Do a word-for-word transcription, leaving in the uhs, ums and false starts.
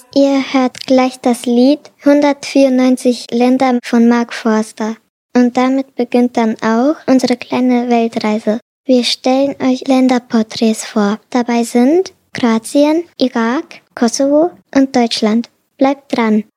Ihr hört gleich das Lied hundertvierundneunzig Länder von Mark Forster. Und damit beginnt dann auch unsere kleine Weltreise. Wir stellen euch Länderporträts vor. Dabei sind Kroatien, Irak, Kosovo und Deutschland. Bleibt dran!